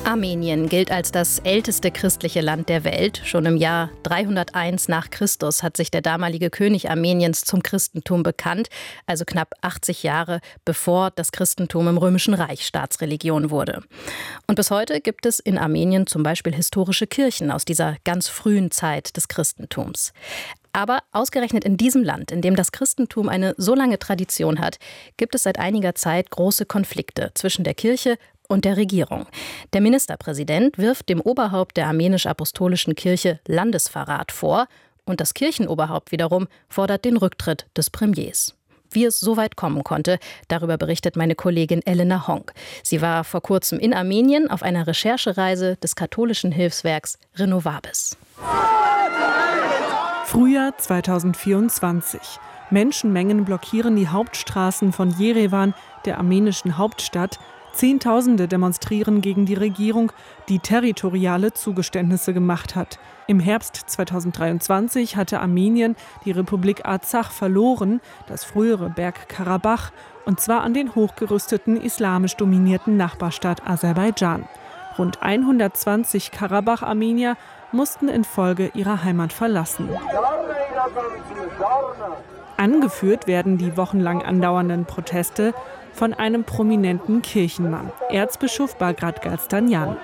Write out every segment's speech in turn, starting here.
Armenien gilt als das älteste christliche Land der Welt. Schon im Jahr 301 nach Christus hat sich der damalige König Armeniens zum Christentum bekannt, also knapp 80 Jahre bevor das Christentum im Römischen Reich Staatsreligion wurde. Und bis heute gibt es in Armenien zum Beispiel historische Kirchen aus dieser ganz frühen Zeit des Christentums. Aber ausgerechnet in diesem Land, in dem das Christentum eine so lange Tradition hat, gibt es seit einiger Zeit große Konflikte zwischen der Kirche und der Regierung. Der Ministerpräsident wirft dem Oberhaupt der armenisch-apostolischen Kirche Landesverrat vor und das Kirchenoberhaupt wiederum fordert den Rücktritt des Premiers. Wie es so weit kommen konnte, darüber berichtet meine Kollegin Elena Honk. Sie war vor kurzem in Armenien auf einer Recherchereise des katholischen Hilfswerks Renovabis. Frühjahr 2024. Menschenmengen blockieren die Hauptstraßen von Jerewan, der armenischen Hauptstadt. Zehntausende demonstrieren gegen die Regierung, die territoriale Zugeständnisse gemacht hat. Im Herbst 2023 hatte Armenien die Republik Arzach verloren, das frühere Bergkarabach, und zwar an den hochgerüsteten islamisch dominierten Nachbarstaat Aserbaidschan. Rund 120 Karabach-Armenier mussten infolge ihrer Heimat verlassen. Angeführt werden die wochenlang andauernden Proteste von einem prominenten Kirchenmann, Erzbischof Bagrat Galstanyan.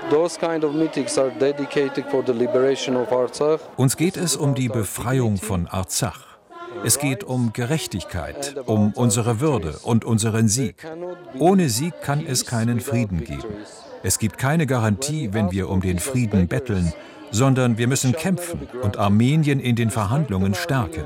Uns geht es um die Befreiung von Arzach. Es geht um Gerechtigkeit, um unsere Würde und unseren Sieg. Ohne Sieg kann es keinen Frieden geben. Es gibt keine Garantie, wenn wir um den Frieden betteln, sondern wir müssen kämpfen und Armenien in den Verhandlungen stärken.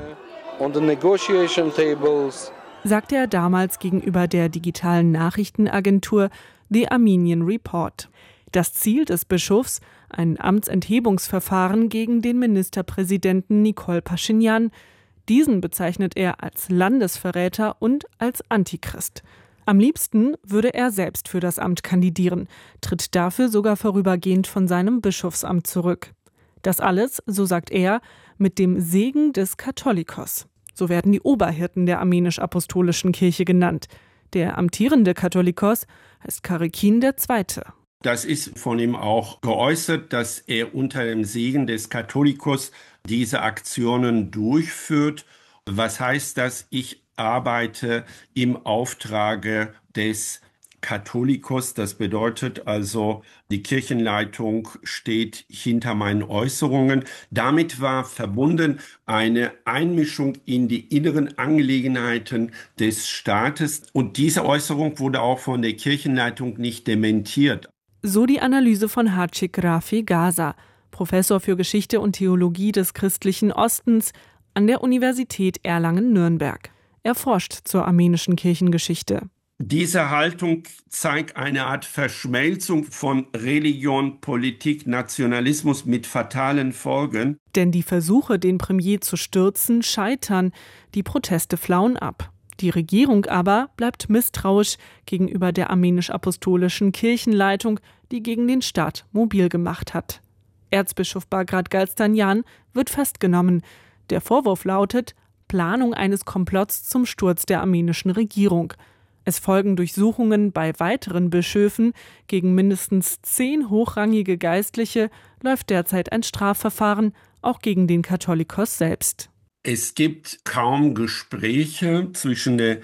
Sagte er damals gegenüber der digitalen Nachrichtenagentur The Armenian Report. Das Ziel des Bischofs, ein Amtsenthebungsverfahren gegen den Ministerpräsidenten Nikol Paschinjan. Diesen bezeichnet er als Landesverräter und als Antichrist. Am liebsten würde er selbst für das Amt kandidieren, tritt dafür sogar vorübergehend von seinem Bischofsamt zurück. Das alles, so sagt er, mit dem Segen des Katholikos. So werden die Oberhirten der armenisch-apostolischen Kirche genannt. Der amtierende Katholikos heißt Karikin II. Das ist von ihm auch geäußert, dass er unter dem Segen des Katholikos diese Aktionen durchführt. Was heißt das? Ich arbeite im Auftrage des Katholikos. Das bedeutet also, die Kirchenleitung steht hinter meinen Äußerungen. Damit war verbunden eine Einmischung in die inneren Angelegenheiten des Staates. Und diese Äußerung wurde auch von der Kirchenleitung nicht dementiert. So die Analyse von Hachik Rafi Gaza, Professor für Geschichte und Theologie des christlichen Ostens an der Universität Erlangen-Nürnberg. Er forscht zur armenischen Kirchengeschichte. Diese Haltung zeigt eine Art Verschmelzung von Religion, Politik, Nationalismus mit fatalen Folgen. Denn die Versuche, den Premier zu stürzen, scheitern. Die Proteste flauen ab. Die Regierung aber bleibt misstrauisch gegenüber der armenisch-apostolischen Kirchenleitung, die gegen den Staat mobil gemacht hat. Erzbischof Bagrat Galstanyan wird festgenommen. Der Vorwurf lautet Planung eines Komplotts zum Sturz der armenischen Regierung. Es folgen Durchsuchungen bei weiteren Bischöfen. Gegen mindestens 10 hochrangige Geistliche läuft derzeit ein Strafverfahren, auch gegen den Katholikos selbst. Es gibt kaum Gespräche zwischen der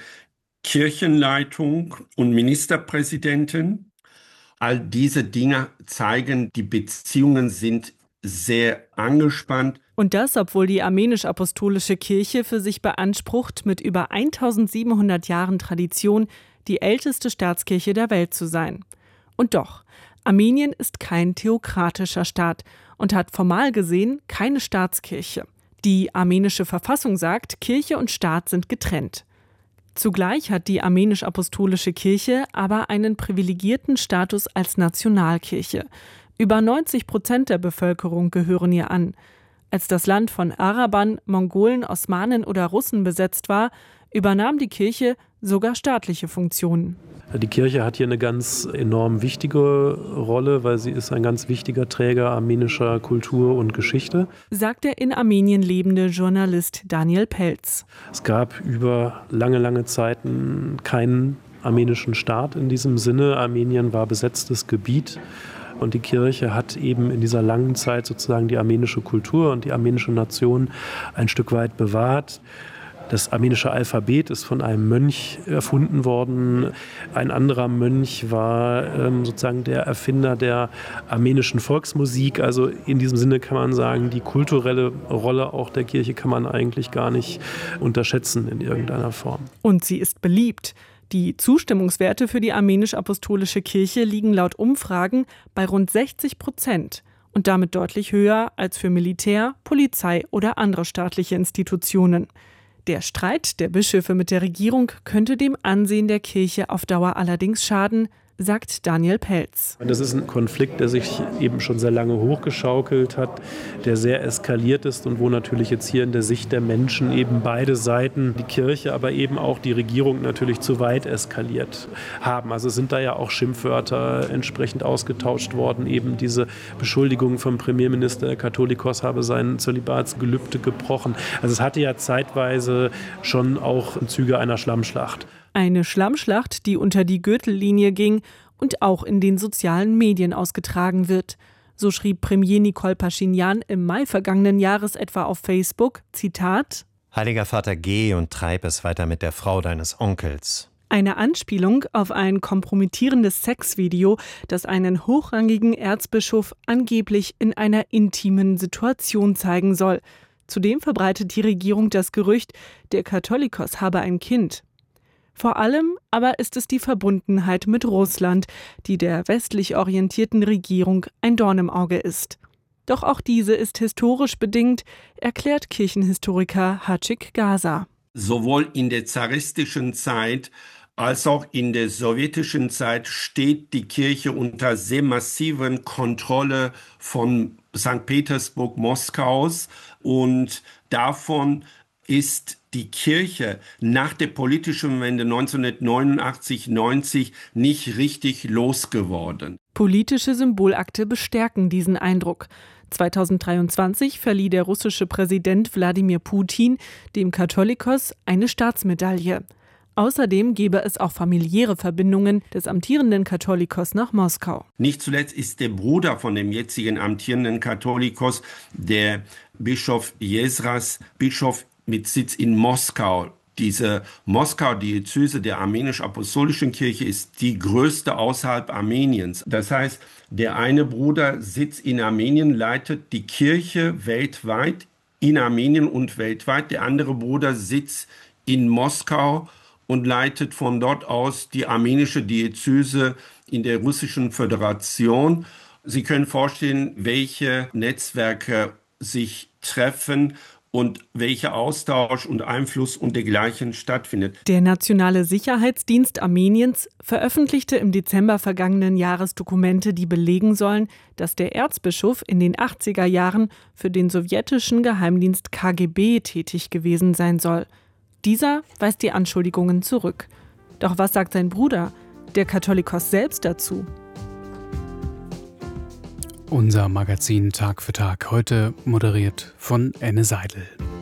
Kirchenleitung und Ministerpräsidenten. All diese Dinge zeigen, die Beziehungen sind sehr angespannt. Und das, obwohl die armenisch-apostolische Kirche für sich beansprucht, mit über 1700 Jahren Tradition die älteste Staatskirche der Welt zu sein. Und doch, Armenien ist kein theokratischer Staat und hat formal gesehen keine Staatskirche. Die armenische Verfassung sagt, Kirche und Staat sind getrennt. Zugleich hat die armenisch-apostolische Kirche aber einen privilegierten Status als Nationalkirche. Über 90% der Bevölkerung gehören ihr an. Als das Land von Arabern, Mongolen, Osmanen oder Russen besetzt war, übernahm die Kirche sogar staatliche Funktionen. Die Kirche hat hier eine ganz enorm wichtige Rolle, weil sie ist ein ganz wichtiger Träger armenischer Kultur und Geschichte, sagt der in Armenien lebende Journalist Daniel Pelz. Es gab über lange Zeiten keinen armenischen Staat in diesem Sinne. Armenien war besetztes Gebiet. Und die Kirche hat eben in dieser langen Zeit sozusagen die armenische Kultur und die armenische Nation ein Stück weit bewahrt. Das armenische Alphabet ist von einem Mönch erfunden worden. Ein anderer Mönch war sozusagen der Erfinder der armenischen Volksmusik. Also in diesem Sinne kann man sagen, die kulturelle Rolle auch der Kirche kann man eigentlich gar nicht unterschätzen in irgendeiner Form. Und sie ist beliebt. Die Zustimmungswerte für die armenisch-apostolische Kirche liegen laut Umfragen bei rund 60% und damit deutlich höher als für Militär, Polizei oder andere staatliche Institutionen. Der Streit der Bischöfe mit der Regierung könnte dem Ansehen der Kirche auf Dauer allerdings schaden, sagt Daniel Pelz. Das ist ein Konflikt, der sich eben schon sehr lange hochgeschaukelt hat, der sehr eskaliert ist und wo natürlich jetzt hier in der Sicht der Menschen eben beide Seiten, die Kirche, aber eben auch die Regierung natürlich zu weit eskaliert haben. Also sind da ja auch Schimpfwörter entsprechend ausgetauscht worden, eben diese Beschuldigung vom Premierminister, der Katholikos habe sein Zölibatsgelübde gebrochen. Also es hatte ja zeitweise schon auch Züge einer Schlammschlacht. Eine Schlammschlacht, die unter die Gürtellinie ging und auch in den sozialen Medien ausgetragen wird. So schrieb Premier Nikol Paschinjan im Mai vergangenen Jahres etwa auf Facebook, Zitat: Heiliger Vater, geh und treib es weiter mit der Frau deines Onkels. Eine Anspielung auf ein kompromittierendes Sexvideo, das einen hochrangigen Erzbischof angeblich in einer intimen Situation zeigen soll. Zudem verbreitet die Regierung das Gerücht, der Katholikos habe ein Kind. Vor allem aber ist es die Verbundenheit mit Russland, die der westlich orientierten Regierung ein Dorn im Auge ist. Doch auch diese ist historisch bedingt, erklärt Kirchenhistoriker Hachik Gaza. Sowohl in der zaristischen Zeit als auch in der sowjetischen Zeit steht die Kirche unter sehr massiven Kontrolle von St. Petersburg, Moskaus, und davon ist die Kirche nach der politischen Wende 1989-90 nicht richtig losgeworden. Politische Symbolakte bestärken diesen Eindruck. 2023 verlieh der russische Präsident Wladimir Putin dem Katholikos eine Staatsmedaille. Außerdem gebe es auch familiäre Verbindungen des amtierenden Katholikos nach Moskau. Nicht zuletzt ist der Bruder von dem jetzigen amtierenden Katholikos, der Bischof Jesras, Bischof mit Sitz in Moskau. Diese Moskau-Diözese der armenisch-apostolischen Kirche ist die größte außerhalb Armeniens. Das heißt, der eine Bruder sitzt in Armenien, leitet die Kirche weltweit, in Armenien und weltweit. Der andere Bruder sitzt in Moskau und leitet von dort aus die armenische Diözese in der Russischen Föderation. Sie können vorstellen, welche Netzwerke sich treffen und welcher Austausch und Einfluss und dergleichen stattfindet. Der Nationale Sicherheitsdienst Armeniens veröffentlichte im Dezember vergangenen Jahres Dokumente, die belegen sollen, dass der Erzbischof in den 80er Jahren für den sowjetischen Geheimdienst KGB tätig gewesen sein soll. Dieser weist die Anschuldigungen zurück. Doch was sagt sein Bruder, der Katholikos selbst, dazu? Unser Magazin Tag für Tag, heute moderiert von Enne Seidel.